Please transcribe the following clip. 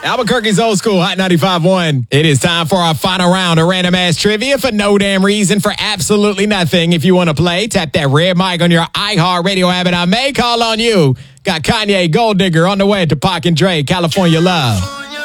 Albuquerque's Old School Hot 95.1. It is time for our final round of random ass trivia for no damn reason, for absolutely nothing. If you want to play, tap that red mic on your iHeartRadio app and I may call on you. Got Kanye Gold Digger on the way to Pac and Dre, California Love.